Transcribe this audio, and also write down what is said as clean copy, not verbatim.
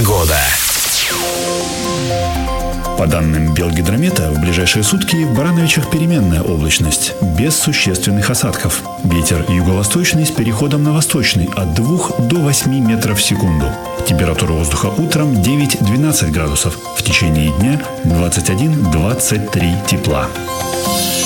Погода. По данным Белгидромета, в ближайшие сутки в Барановичах переменная облачность, без существенных осадков. Ветер юго-восточный с переходом на восточный от 2 до 8 метров в секунду. Температура воздуха утром 9-12 градусов, в течение дня 21-23 тепла.